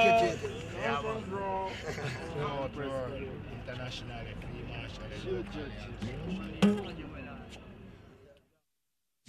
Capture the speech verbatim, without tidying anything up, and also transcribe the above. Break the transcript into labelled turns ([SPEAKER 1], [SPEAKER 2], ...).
[SPEAKER 1] educated.
[SPEAKER 2] Yeah, man.
[SPEAKER 3] bro.
[SPEAKER 2] Throughout the world, internationally, free martial.